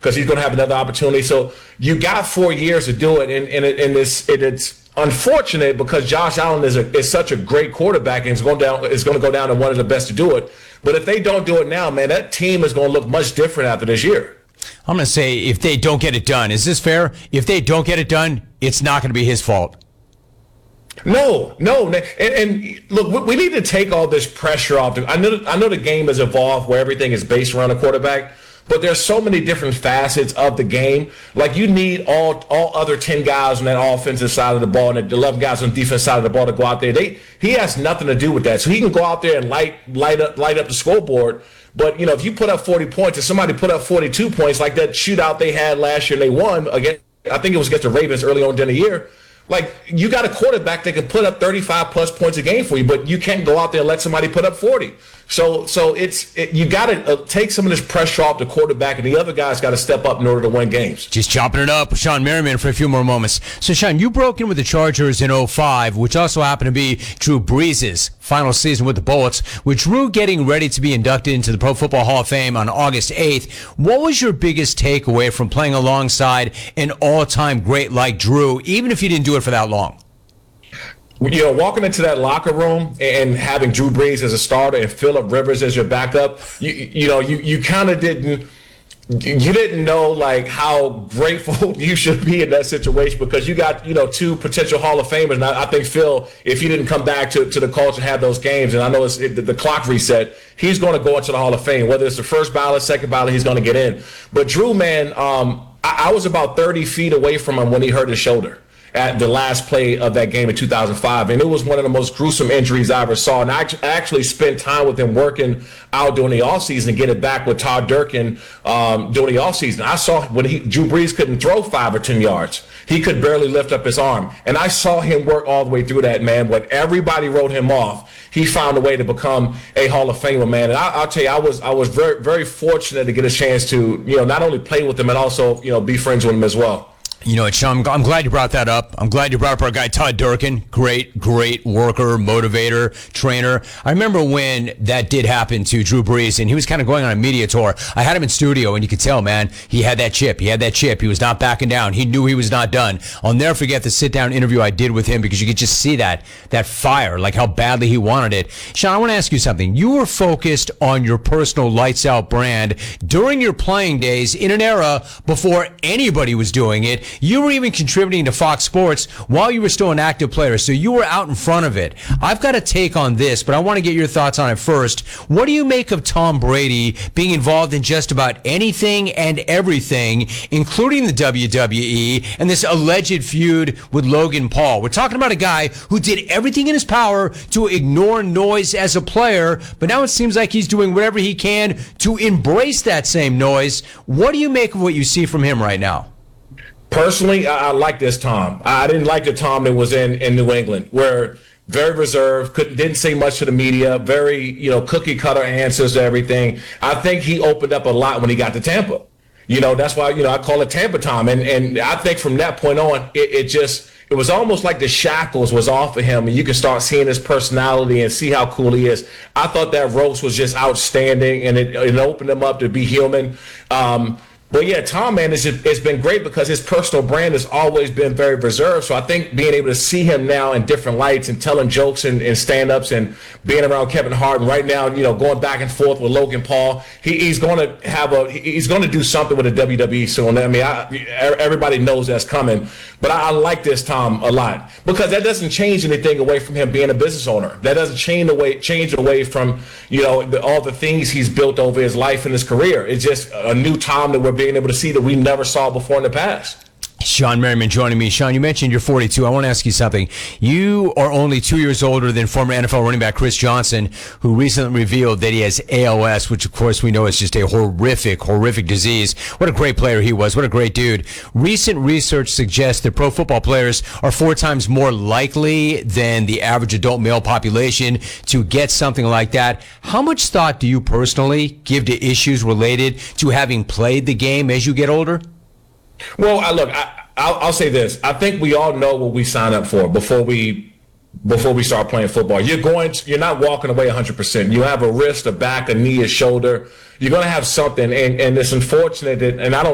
because he's going to have another opportunity. So you got 4 years to do it, and it's unfortunate because Josh Allen is such a great quarterback and is going to go down to one of the best to do it. But if they don't do it now, man, that team is going to look much different after this year. I'm going to say if they don't get it done, is this fair? If they don't get it done, it's not going to be his fault. No. And look, we need to take all this pressure off. I know the game has evolved where everything is based around a quarterback, but there's so many different facets of the game. Like, you need all other 10 guys on that offensive side of the ball and the 11 guys on the defense side of the ball to go out there. He has nothing to do with that. So he can go out there and light up the scoreboard. But, if you put up 40 points and somebody put up 42 points like that shootout they had last year and they won against, I think it was against the Ravens early on in the year. Like, you got a quarterback that can put up 35-plus points a game for you, but you can't go out there and let somebody put up 40. So you got to take some of this pressure off the quarterback, and the other guys got to step up in order to win games. Just chopping it up with Sean Merriman for a few more moments. So, Sean, you broke in with the Chargers in 2005, which also happened to be Drew Brees' final season with the Bullets, with Drew getting ready to be inducted into the Pro Football Hall of Fame on August 8th. What was your biggest takeaway from playing alongside an all-time great like Drew, even if you didn't do it for that long? Walking into that locker room and having Drew Brees as a starter and Phillip Rivers as your backup, you kind of didn't know like how grateful you should be in that situation, because you got two potential Hall of Famers. And I think Phil, if he didn't come back to the Colts and have those games, and I know the clock reset, he's going to go into the Hall of Fame. Whether it's the first ballot, second ballot, he's going to get in. But Drew, man, I was about 30 feet away from him when he hurt his shoulder at the last play of that game in 2005. And it was one of the most gruesome injuries I ever saw. And I actually spent time with him working out during the offseason and get it back with Todd Durkin during the offseason. I saw when Drew Brees couldn't throw 5 or 10 yards. He could barely lift up his arm. And I saw him work all the way through that, man. When everybody wrote him off, he found a way to become a Hall of Famer, man. And I'll tell you, I was very, very fortunate to get a chance to, not only play with him and also, be friends with him as well. Sean, I'm glad you brought that up. I'm glad you brought up our guy, Todd Durkin. Great worker, motivator, trainer. I remember when that did happen to Drew Brees, and he was kind of going on a media tour. I had him in studio, and you could tell, man, he had that chip. He was not backing down. He knew he was not done. I'll never forget the sit-down interview I did with him, because you could just see that fire, like how badly he wanted it. Sean, I want to ask you something. You were focused on your personal lights-out brand during your playing days in an era before anybody was doing it. You were even contributing to Fox Sports while you were still an active player, so you were out in front of it. I've got a take on this, but I want to get your thoughts on it first. What do you make of Tom Brady being involved in just about anything and everything, including the WWE and this alleged feud with Logan Paul? We're talking about a guy who did everything in his power to ignore noise as a player, but now it seems like he's doing whatever he can to embrace that same noise. What do you make of what you see from him right now? Personally, I like this Tom. I didn't like the Tom that was in New England, where very reserved, didn't say much to the media, very, cookie cutter answers to everything. I think he opened up a lot when he got to Tampa. That's why, I call it Tampa Tom. And I think from that point on, it was almost like the shackles was off of him, and you can start seeing his personality and see how cool he is. I thought that roast was just outstanding, and it opened him up to be human. But yeah, Tom, man, it's been great because his personal brand has always been very reserved. So I think being able to see him now in different lights and telling jokes and stand-ups and being around Kevin Hart, and right now, going back and forth with Logan Paul, he's going to do something with the WWE soon. I mean, everybody knows that's coming. But I like this Tom a lot, because that doesn't change anything away from him being a business owner. That doesn't change away from all the things he's built over his life and his career. It's just a new Tom that we're being able to see that we never saw before in the past. Sean Merriman joining me. Sean, you mentioned you're 42. I want to ask you something. You are only 2 years older than former NFL running back Chris Johnson, who recently revealed that he has ALS, which of course we know is just a horrific disease. What a great player he was. What a great dude. Recent research suggests that pro football players are 4 times more likely than the average adult male population to get something like that. How much thought do you personally give to issues related to having played the game as you get older? Well, I'll say this. I think we all know what we sign up for before we start playing football. You're not walking away 100%. You have a wrist, a back, a knee, a shoulder. You're going to have something, and it's unfortunate that, and I don't